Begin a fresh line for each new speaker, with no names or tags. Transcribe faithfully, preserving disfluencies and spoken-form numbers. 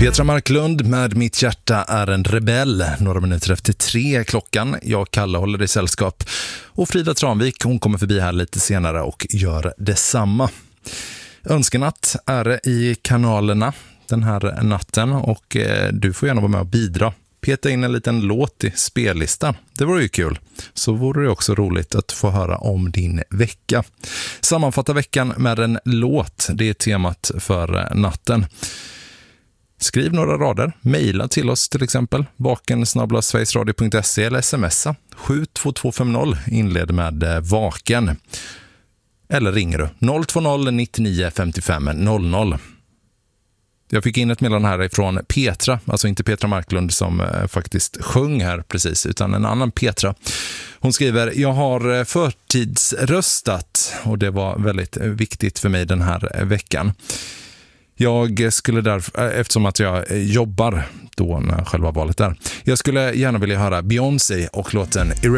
Petra Marklund med Mitt hjärta är en rebell. Några minuter efter tre klockan. Jag, Kalle, håller i sällskap. Och Frida Tranvik, hon kommer förbi här lite senare och gör detsamma. Önskenatt är i kanalerna den här natten. Och eh, du får gärna vara med och bidra. Peta in en liten låt i spellistan. Det vore ju kul. Så vore det också roligt att få höra om din vecka. Sammanfatta veckan med en låt. Det är temat för natten. Skriv några rader, mejla till oss till exempel, vaken snabel-a sverigesradio punkt se eller smsa sju två två fem noll, inled med vaken. Eller ringer du noll två noll nittionio femtiofem noll noll. Jag fick in ett meddelande här ifrån Petra, alltså inte Petra Marklund som eh, faktiskt sjöng här precis, utan en annan Petra. Hon skriver, jag har förtidsröstat och det var väldigt viktigt för mig den här veckan. Jag skulle därför, eftersom att jag jobbar då när själva valet är, jag skulle gärna vilja höra Beyoncé och låten